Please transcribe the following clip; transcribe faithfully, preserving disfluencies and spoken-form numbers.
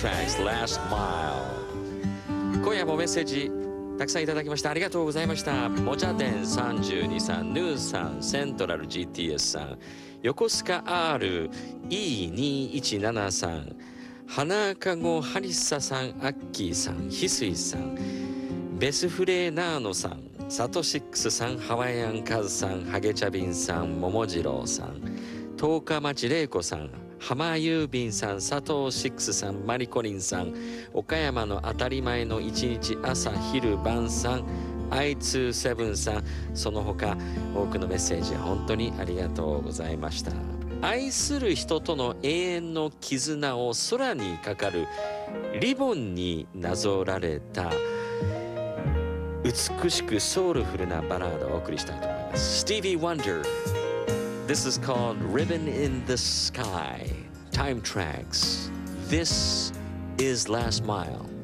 Tracks Last Mile。今夜もメッセージたくさんいただきました。ありがとうございました。もじゃでんさんじゅうにさん、ヌーさん、セントラル ジーティーエス さん、横須賀 アールイーにいちなな さん、花かごハリッサさん、アッキーさん、翡翠さん、ベスフレーナーノさん、サトシックスさん、ハワイアンカズさん、ハゲチャビンさん、桃次郎さん、十日町玲子さん、浜郵便さん、佐藤シックスさん、マリコリンさん、岡山の当たり前の一日朝昼晩さん、アイツーセブン さん、その他多くのメッセージ本当にありがとうございました。愛する人との永遠の絆を空にかかるリボンになぞられた美しくソウルフルなバラードをお送りしたいと思います。 Stevie Wonder, This is called Ribbon in the Sky. Time Tracks. This is Last Mile.